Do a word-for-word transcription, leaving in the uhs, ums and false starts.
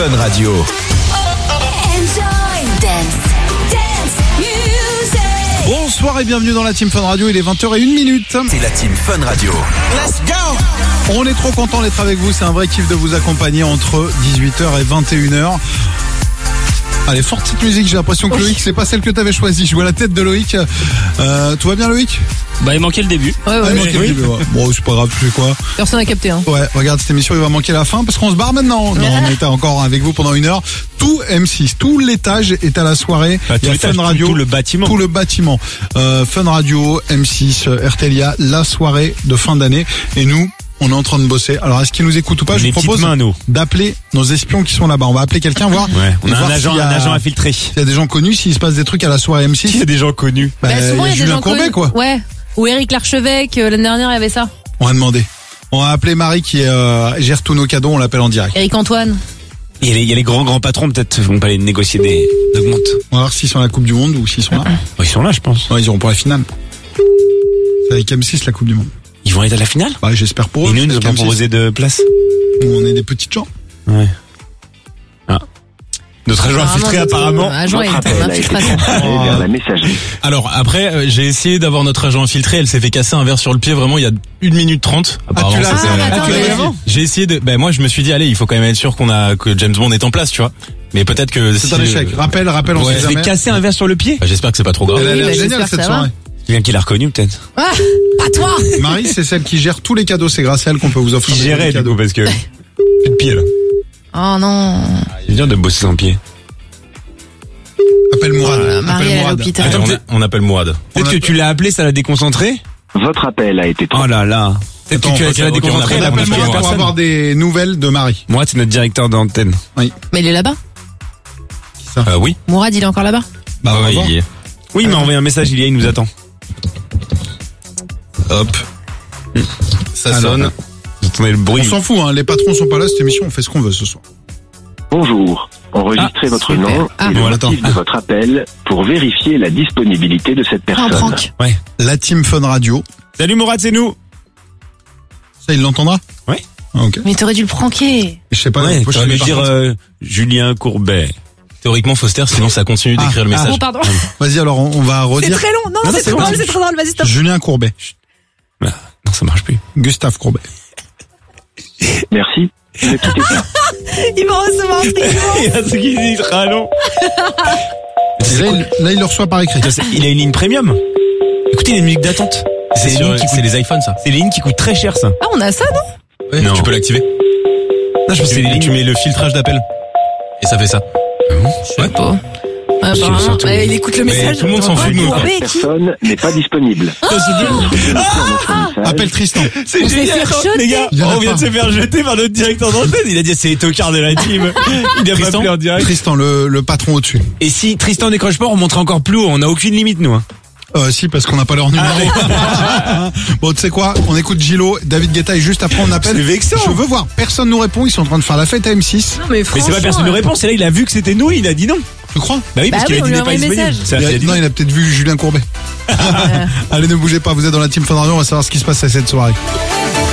Fun Radio. Enjoy dance, dance music. Bonsoir et bienvenue dans la Team Fun Radio, il est vingt heures zéro une. C'est la Team Fun Radio. Let's go. On est trop content d'être avec vous, c'est un vrai kiff de vous accompagner entre dix-huit heures et vingt et une heures. Allez, forte cette musique, j'ai l'impression que Loïc, c'est pas celle que t'avais choisie. Je vois la tête de Loïc. Euh, tout va bien Loïc? Bah il manquait le début. Ouais, ouais, Ah, il ouais. manquait le début, ouais. Bon, c'est pas grave, tu sais quoi. Personne n'a capté, hein. Ouais, regarde cette émission, il va manquer la fin parce qu'on se barre maintenant. Non, on était encore avec vous pendant une heure. Tout M six, tout l'étage est à la soirée. Bah, Il y a tout l'étage, Fun Radio, tout- tout le bâtiment. Tout le bâtiment. Euh, Fun Radio, M six, R T L I A, la soirée de fin d'année. Et nous, on est en train de bosser. Alors, est-ce qu'ils nous écoutent ou pas? Je Les vous propose petites mains, nous. d'appeler nos espions qui sont là-bas. On va appeler quelqu'un, voir. Ouais, on et a un voir agent, s'il y a- un agent infiltré. S'il y a des gens connus, s'il se passe des trucs à la soirée M six. Il y a des gens connus. Bah, Bah, souvent, il y a des Julien gens Courbet, connus. quoi. Ouais. Ou Eric Larchevêque, euh, l'année dernière, il y avait ça. On va demander. On va appeler Marie qui euh, gère tous nos cadeaux. On l'appelle en direct. Eric Antoine. Il y a les, il y a les grands grands patrons, peut-être vont pas les négocier des augmentes. On va voir s'ils sont à la Coupe du Monde ou s'ils sont là. Oh, ils sont là, je pense. Ouais, ils iront pour la finale. C'est avec M six la Coupe du Monde. Ils vont être à la finale. Bah, j'espère pour eux. Et nous, ils nous ont parce pas qu'M six, proposé de place. nous, on est des petites gens. Ouais. Ah. Notre agent infiltré, notre, apparemment. euh, Agent est Votre appel a été infiltration. transféré vers la messagerie. Alors après, euh, j'ai essayé d'avoir notre agent infiltré, elle s'est fait casser un verre sur le pied vraiment il y a une minute trente. Apparemment, tu l'as- c'est- Ah, mais attends, tu l'as mais- fait avant. J'ai essayé de, ben moi je me suis dit allez, il faut quand même être sûr qu'on a que James Bond est en place, tu vois. Mais peut-être que C'est si- un échec. Rappel, rappel, on Ouais, sait Il fait jamais. casser un verre sur le pied. Bah, j'espère que c'est pas trop grave. Elle a Oui, l'air bah, géniale j'espère cette que ça va. soirée. Quelqu'un qui l'a reconnu, peut-être. Ah, pas toi. Marie, c'est celle qui gère tous les cadeaux. C'est grâce à elle qu'on peut vous Qui offrir des gérait, du cadeaux. coup, parce que. Plus de pied, là. Oh non. C'est dur de bosser sans pied. Appelle Mourad. Voilà, Marie, Appelle elle est à Mourad. l'hôpital. Allez, Attends, on, a- on appelle Mourad. Peut-être On que a- tu l'as appelé, ça l'a déconcentré. Votre appel a été Oh là là. Peut-être Attends, que tu ok, tu l'as ok, on déconcentré, appelle- elle a Appelle pas Mourad appelé pour avoir personne. des nouvelles de Marie. Moi, c'est notre directeur d'antenne. Mais il est là-bas. Euh, oui. Mourad, il est encore là-bas. Bah, on va Ouais, voir. il y est. Oui, il m'a envoyé un message, il y a, il nous attend. Hop. Ça Alors, sonne. Vous entendez le On bruit. s'en fout, hein. Les patrons sont pas là. Cette émission, on fait ce qu'on veut ce soir. Bonjour. Enregistrez Ah, votre super. nom Ah. et le Bon, motif attends. de votre appel pour vérifier la disponibilité de cette Ah, un personne. prank. Ouais. La Team Fun Radio. Salut Mourad, c'est nous. Ça, il l'entendra? Ouais. Ah, ok. Mais t'aurais dû le pranker. Je sais pas. Ouais, faut que je t'aurais dû par dire contre. euh, Julien Courbet. Théoriquement Foster, sinon ça continue Ah, d'écrire le ah. message. Oh, pardon. Vas-y, alors, on, on va C'est redire. très long. Non, Non, c'est c'est trop bon. drôle, c'est trop drôle. Vas-y, stop. Julien Courbet. Ah, non, ça marche plus. Gustave Courbet. Merci. Ne quittez pas. Il va recevoir un truc. Il y a un truc qui dit sera long. Et là, il, là, il le reçoit par écrit. Il a une ligne premium. Écoutez, il y a une musique d'attente. C'est C'est sur- une ligne qui c'est coûte- les iPhones ça. c'est les lignes qui coûtent très cher, ça. Ah, on a ça, non? Ouais, Non. tu peux l'activer. Non, je pense que c'est Tu, les tu lignes. mets le filtrage d'appel. Et ça fait ça. Je sais pas. Ah, C'est apparemment. surtout- Ouais, il écoute le Mais message. tout le monde s'en fout de nous, quoi. Courbet, Cette qui personne n'est pas disponible. Appelle Tristan. C'est On s'est génial, fait rejeter. les gars. Il y en a On vient pas. de se faire jeter par notre directeur d'antenne. Il a dit c'est les tocards de la team. Il a pas Tristan appelé en direct. Tristan, le, le patron au-dessus. Et si Tristan décroche pas, on montre encore plus haut. On n'a aucune limite, nous. Hein. Euh, si, parce qu'on n'a pas leur numéro. Bon, tu sais quoi? On écoute Gilo, David Guetta et juste après on appelle. C'est vexant. Je veux voir. Personne nous répond. Ils sont en train de faire la fête à M six. Non, mais Mais franchement. c'est pas personne ne répond. C'est là, il a vu que c'était nous. Il a dit non. Tu crois? Bah oui, parce Bah qu'il oui, a on dit lui a n'est pas envoyé disponible. message. Ça, Il a- il a dit non, il a peut-être vu Julien Courbet. Allez, ne bougez pas. Vous êtes dans la Team Fun Radio. On va savoir ce qui se passe à cette soirée.